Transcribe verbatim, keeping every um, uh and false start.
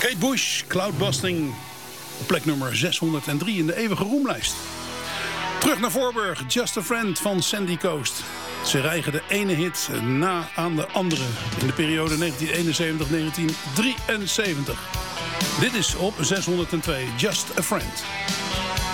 Kate Bush, Cloudbusting, op plek nummer zeshonderddrie in de eeuwige roemlijst. Terug naar Voorburg, Just a Friend van Sandy Coast. Ze rijgen de ene hit na aan de andere in de periode negentien eenenzeventig tot negentien drieënzeventig. Dit is op zeshonderdtwee, Just a Friend.